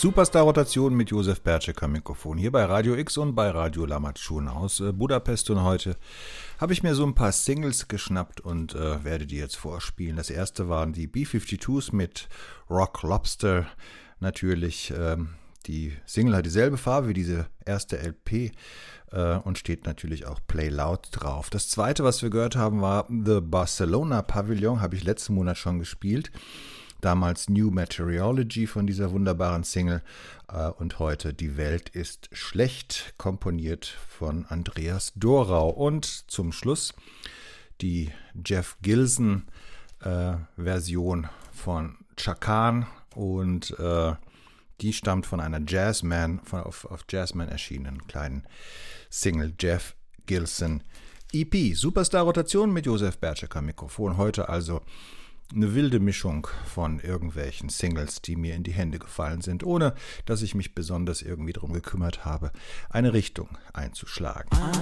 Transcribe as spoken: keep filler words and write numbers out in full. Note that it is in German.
Superstar-Rotation mit Josef Percek am Mikrofon, hier bei Radio X und bei Radio Lamacun aus äh, Budapest. Und heute habe ich mir so ein paar Singles geschnappt und äh, werde die jetzt vorspielen. Das erste waren die B fünfundfünfzigs mit Rock Lobster. Natürlich, ähm, die Single hat dieselbe Farbe wie diese erste L P äh, und steht natürlich auch Play Loud drauf. Das zweite, was wir gehört haben, war The Barcelona Pavilion, habe ich letzten Monat schon gespielt. Damals New Meteorology von dieser wunderbaren Single äh, und heute Die Welt ist schlecht, komponiert von Andreas Dorau. Und zum Schluss die Jeff Gilson äh, Version von Chakan und äh, die stammt von einer Jazzman, von auf, auf Jazzman erschienenen kleinen Single Jeff Gilson E P. Superstar-Rotation mit Josef Percek am Mikrofon. Heute also eine wilde Mischung von irgendwelchen Singles, die mir in die Hände gefallen sind, ohne dass ich mich besonders irgendwie darum gekümmert habe, eine Richtung einzuschlagen.